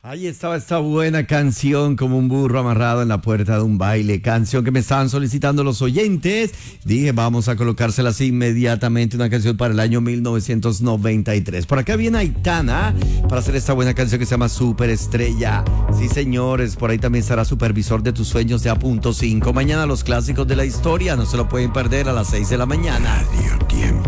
Ahí estaba esta buena canción, como un burro amarrado en la puerta de un baile, canción que me estaban solicitando los oyentes. Dije, vamos a colocárselas inmediatamente, una canción para el año 1993. Por acá viene Aitana para hacer esta buena canción que se llama Superestrella. Sí, señores, por ahí también estará Supervisor de tus sueños de A.5. Mañana los clásicos de la historia, no se lo pueden perder a las 6 de la mañana. Radio Tiempo.